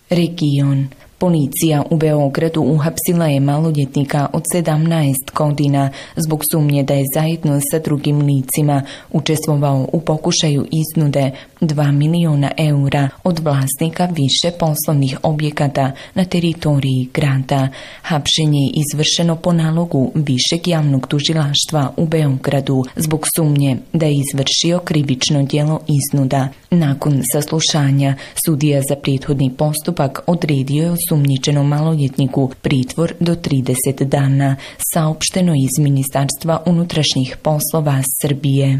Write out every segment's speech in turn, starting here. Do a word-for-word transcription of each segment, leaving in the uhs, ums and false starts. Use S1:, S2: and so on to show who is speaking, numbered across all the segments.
S1: Region. Policija u Beogradu uhapsila je maloljetnika od sedamnaest godina zbog sumnje da je zajedno sa drugim licima učestvovao u pokušaju iznude dva miliona eura od vlasnika više poslovnih objekata na teritoriji grada. Hapšenje je izvršeno po nalogu Višeg javnog tužilaštva u Beogradu zbog sumnje da je izvršio krivično djelo iznuda. Nakon saslušanja, sudija za prethodni postupak odredio je osumnjičenom maloljetniku pritvor do trideset dana, saopšteno iz Ministarstva unutrašnjih poslova Srbije.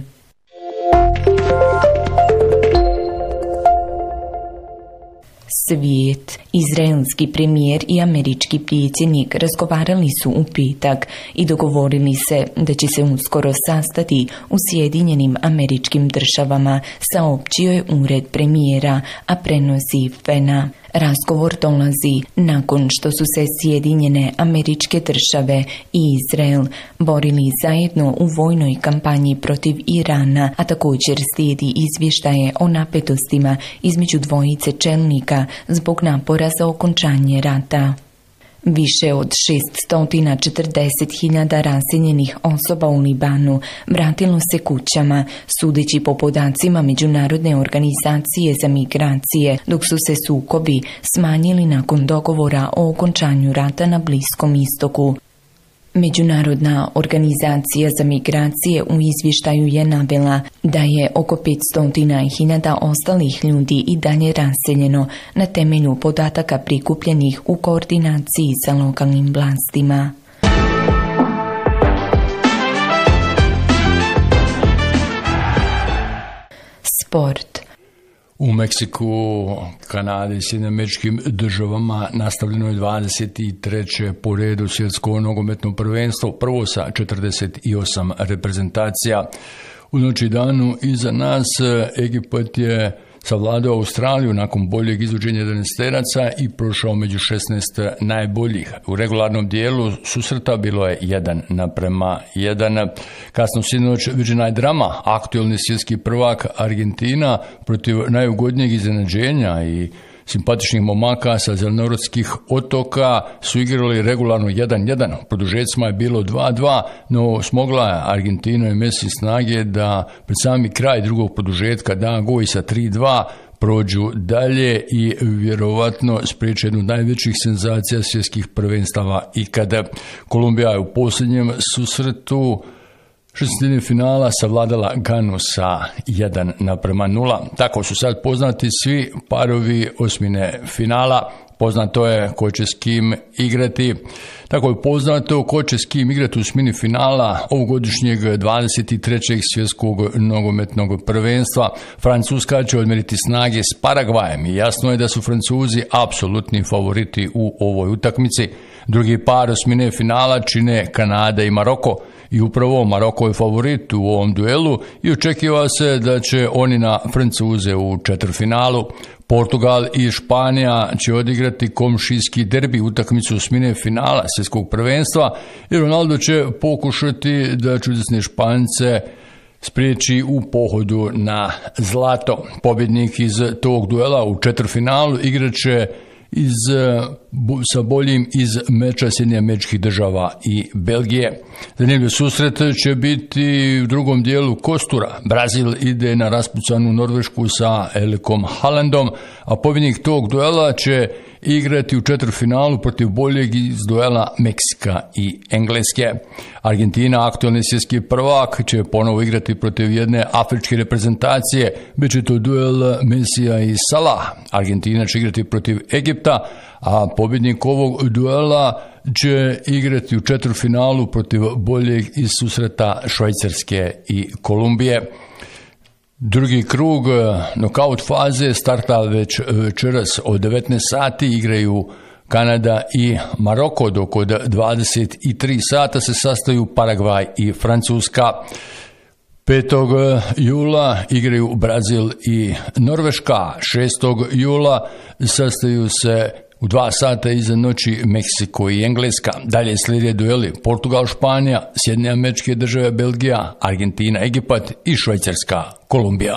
S1: Svijet. Izraelski premijer i američki predsjednik razgovarali su u petak i dogovorili se da će se uskoro sastati u Sjedinjenim Američkim Državama, saopćio je ured premijera, a prenosi F E N A. Razgovor dolazi nakon što su se Sjedinjene Američke Države i Izrael borili zajedno u vojnoj kampanji protiv Irana, a također slijedi izvještaje o napetostima između dvojice čelnika zbog napora za okončanje rata. Više od šeststo četrdeset hiljada raseljenih osoba u Libanu vratilo se kućama, sudeći po podacima Međunarodne organizacije za migracije, dok su se sukobi smanjili nakon dogovora o okončanju rata na Bliskom istoku. Međunarodna organizacija za migracije u izvještaju je navela da je oko petsto hiljada ostalih ljudi i dalje raseljeno na temelju podataka prikupljenih u koordinaciji sa lokalnim vlastima. Sport.
S2: U Meksiku, Kanadi i Sjedinjenim Američkim Državama nastavljeno je dvadeset treće po redu svjetsko nogometno prvenstvo, prvo sa četrdeset osam reprezentacija. U noći danu iza nas Egipat je savladao Australiju nakon boljeg izvođenja jedanaesteraca i prošao među šesnaest najboljih. U regularnom dijelu susreta bilo je jedan naprema jedan. Kasno sinoć viđena je drama. Aktualni svjetski prvak Argentina protiv najugodnijeg iznenađenja i simpatičnih momaka sa zelenorodskih otoka su igrali regularno jedan jedan. U produžecima je bilo dva dva, no smogla je Argentina i Messi snage da pred sami kraj drugog produžetka da gol i sa tri dva prođu dalje i vjerovatno spriječe jednu od najvećih senzacija svjetskih prvenstava ikada. Kolumbija je u posljednjem susretu šestine finala savladala Ganu sa jedan naprema nula. Tako su sad poznati svi parovi osmine finala. Poznato je ko će s kim igrati. Tako je poznato ko će s kim igrati u osmini finala ovogodišnjeg dvadeset trećeg svjetskog nogometnog prvenstva. Francuska će odmjeriti snage s Paragvajem i jasno je da su Francuzi apsolutni favoriti u ovoj utakmici. Drugi par osmine finala čine Kanada i Maroko. I upravo Maroko je favorit u ovom duelu i očekiva se da će oni na Francuze u četvrtfinalu. Portugal i Španija će odigrati komšijski derbi, utakmicu osmine finala svjetskog prvenstva i Ronaldo će pokušati da čudesne Špance spriječi u pohodu na zlato. Pobjednik iz tog duela u četvrtfinalu igraće iz, sa boljim iz meča Sjedinjenih Američkih Država i Belgije. Zanimljiv susret će biti u drugom dijelu kostura. Brazil ide na raspucanu Norvešku sa Erlikom Haalandom, a pobjednik tog duela će igrati u četvrtfinalu protiv boljeg iz duela Meksika i Engleske. Argentina, aktualni svjetski prvak, će ponovo igrati protiv jedne afričke reprezentacije. Biće to duel Mesija i Salah. Argentina će igrati protiv Egipta, a pobjednik ovog duela će igrati u četvrtfinalu protiv boljeg iz susreta Švajcarske i Kolumbije. Drugi krug nokaut faze starta već večeras od devetnaest sati, igraju Kanada i Maroko, dok od dvadeset tri sata se sastaju Paragvaj i Francuska. petog jula igraju Brazil i Norveška, šestog jula sastaju se u dva sata iza noći Meksiko i Engleska. Dalje slijede dueli Portugal, Španija, Sjedinjene Američke Države, Belgija, Argentina, Egipat i Švajcarska, Kolumbija.